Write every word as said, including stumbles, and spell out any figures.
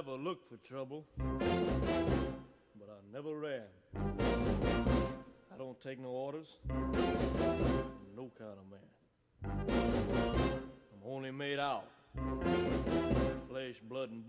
never looked for trouble, but I never ran. I don't take no orders, I'm no kind of man. I'm only made out of flesh, blood, and